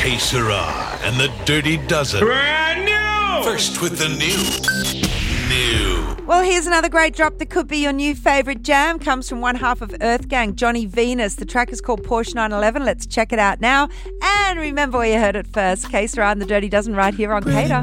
Que Sera and the Dirty Dozen. Brand new! First with the new. Well, here's another great drop that could be your new favourite jam. Comes from one half of Earth Gang, Johnny Venus. The track is called Porsche 911. Let's check it out now. And remember where you heard it first. Que Sera and the Dirty Dozen right here on Cater.